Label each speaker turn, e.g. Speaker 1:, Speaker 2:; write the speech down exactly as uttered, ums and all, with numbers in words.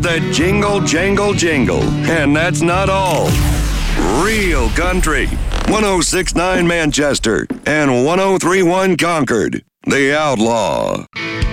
Speaker 1: that jingle, jangle, jingle. And that's not all. Real country. one oh six point nine Manchester and one oh three point one Concord. The Outlaw.